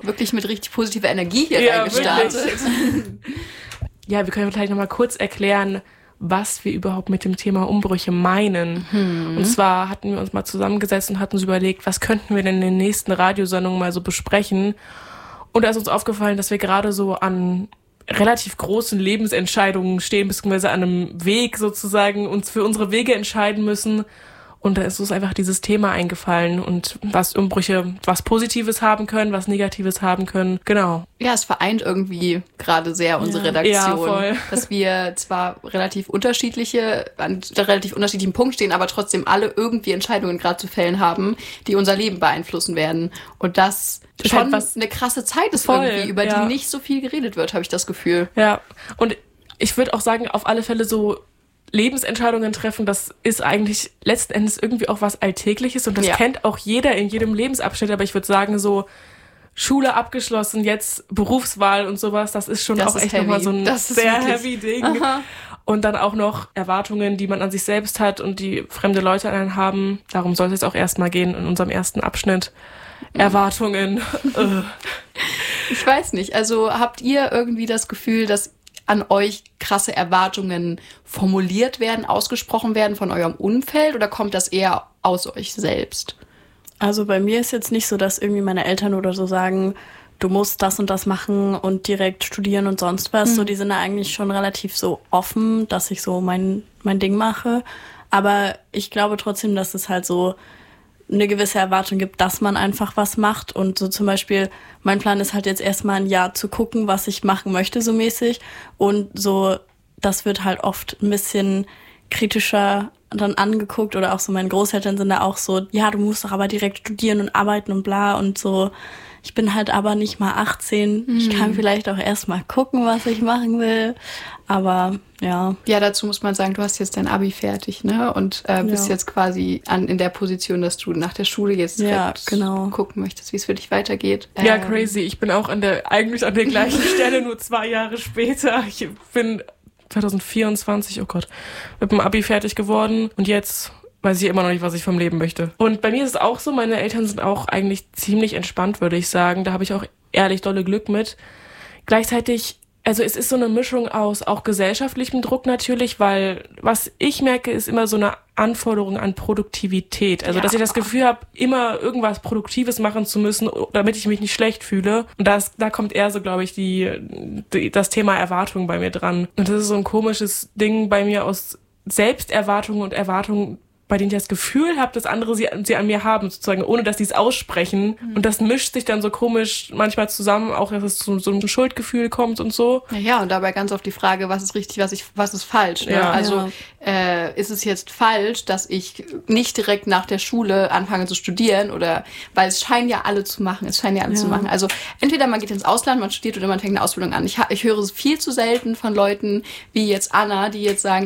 wirklich mit richtig positiver Energie hier reingestartet. Ja, wir können vielleicht nochmal kurz erklären, was wir überhaupt mit dem Thema Umbrüche meinen. Und zwar hatten wir uns mal zusammengesetzt und hatten uns überlegt, was könnten wir denn in den nächsten Radiosendungen mal so besprechen. Und da ist uns aufgefallen, dass wir gerade so an relativ großen Lebensentscheidungen stehen, beziehungsweise an einem Weg sozusagen uns für unsere Wege entscheiden müssen. Und da ist uns einfach dieses Thema eingefallen und was Umbrüche, was Positives haben können, was Negatives haben können. Genau. Ja, es vereint irgendwie gerade sehr unsere Redaktion. Ja, voll. Dass wir zwar an relativ unterschiedlichen Punkt stehen, aber trotzdem alle irgendwie Entscheidungen gerade zu fällen haben, die unser Leben beeinflussen werden. Und das schon eine krasse Zeit ist voll, irgendwie, über die nicht so viel geredet wird, habe ich das Gefühl. Ja, und ich würde auch sagen, auf alle Fälle so Lebensentscheidungen treffen, das ist eigentlich letzten Endes irgendwie auch was Alltägliches und das kennt auch jeder in jedem Lebensabschnitt, aber ich würde sagen, so Schule abgeschlossen, jetzt Berufswahl und sowas, das ist schon auch echt nochmal so ein sehr heavy Ding. Aha. Und dann auch noch Erwartungen, die man an sich selbst hat und die fremde Leute an einen haben. Darum soll es jetzt auch erstmal gehen in unserem ersten Abschnitt. Erwartungen. Ich weiß nicht, also habt ihr irgendwie das Gefühl, dass an euch krasse Erwartungen formuliert werden, ausgesprochen werden von eurem Umfeld oder kommt das eher aus euch selbst? Also bei mir ist jetzt nicht so, dass irgendwie meine Eltern oder so sagen, du musst das und das machen und direkt studieren und sonst was. So, die sind da eigentlich schon relativ so offen, dass ich so mein Ding mache. Aber ich glaube trotzdem, dass es halt so eine gewisse Erwartung gibt, dass man einfach was macht. Und so zum Beispiel, mein Plan ist halt jetzt erstmal ein Jahr zu gucken, was ich machen möchte, so mäßig. Und so, das wird halt oft ein bisschen kritischer dann angeguckt. Oder auch so meine Großeltern sind da auch so, ja, du musst doch aber direkt studieren und arbeiten und bla und so. Ich bin halt aber nicht mal 18. Ich kann vielleicht auch erst mal gucken, was ich machen will. Aber ja. Ja, dazu muss man sagen, du hast jetzt dein Abi fertig, ne? Und bist jetzt quasi in der Position, dass du nach der Schule jetzt direkt gucken möchtest, wie es für dich weitergeht. Ja, crazy. Ich bin auch eigentlich an der gleichen Stelle, nur 2 Jahre später. Ich bin 2024, oh Gott, mit dem Abi fertig geworden. Und jetzt weiß ich immer noch nicht, was ich vom Leben möchte. Und bei mir ist es auch so, meine Eltern sind auch eigentlich ziemlich entspannt, würde ich sagen. Da habe ich auch ehrlich dolle Glück mit. Gleichzeitig, also es ist so eine Mischung aus auch gesellschaftlichem Druck natürlich, weil was ich merke, ist immer so eine Anforderung an Produktivität. Also dass ich das Gefühl habe, immer irgendwas Produktives machen zu müssen, damit ich mich nicht schlecht fühle. Und da kommt eher so, glaube ich, das Thema Erwartung bei mir dran. Und das ist so ein komisches Ding bei mir aus Selbsterwartungen und Erwartungen, bei denen ich das Gefühl habe, dass andere sie an mir haben, sozusagen, ohne dass sie es aussprechen. Und das mischt sich dann so komisch manchmal zusammen, auch dass es zu so einem Schuldgefühl kommt und so. Ja, und dabei ganz oft die Frage, was ist richtig, was ist falsch. Ne? Ja. Also ist es jetzt falsch, dass ich nicht direkt nach der Schule anfange zu studieren oder, weil es scheinen ja alle zu machen. Also entweder man geht ins Ausland, man studiert oder man fängt eine Ausbildung an. Ich höre viel zu selten von Leuten wie jetzt Anna, die jetzt sagen,